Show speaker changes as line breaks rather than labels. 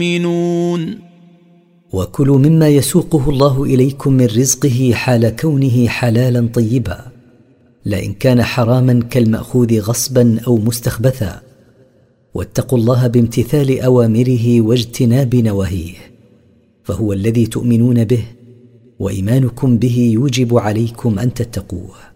يؤمنون.
وكلوا مما يسوقه الله إليكم من رزقه حال كونه حلالا طيبا، لئن كان حراما كالمأخوذ غصبا أو مستخبثا، واتقوا الله بامتثال أوامره واجتناب نواهيه، فهو الذي تؤمنون به، وإيمانكم به يوجب عليكم أن تتقوه.